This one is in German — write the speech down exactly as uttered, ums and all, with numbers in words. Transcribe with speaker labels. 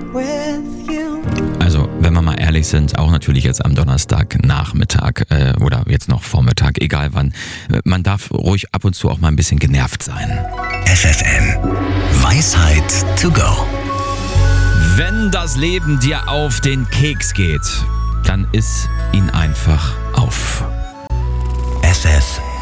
Speaker 1: Also, wenn wir mal ehrlich sind, auch natürlich jetzt am Donnerstagnachmittag äh, oder jetzt noch Vormittag, egal wann, man darf ruhig ab und zu auch mal ein bisschen genervt sein.
Speaker 2: F F M. Weisheit to go.
Speaker 1: Wenn das Leben dir auf den Keks geht, dann iss ihn einfach auf.
Speaker 2: F F